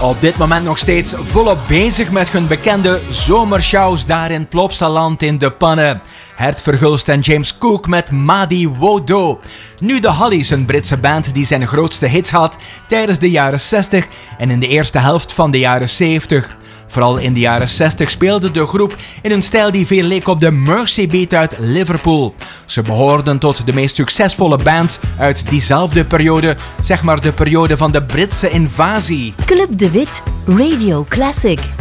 Op dit moment nog steeds volop bezig met hun bekende zomershows daar in Plopsaland in de Pannen. Hert Verhulst en James Cook met Madi Wodo. Nu de Hollies, een Britse band die zijn grootste hits had tijdens de jaren 60 en in de eerste helft van de jaren 70. Vooral in de jaren 60 speelde de groep in een stijl die veel leek op de Mersey Beat uit Liverpool. Ze behoorden tot de meest succesvolle bands uit diezelfde periode, zeg maar de periode van de Britse invasie. Club de Wit, Radio Classic.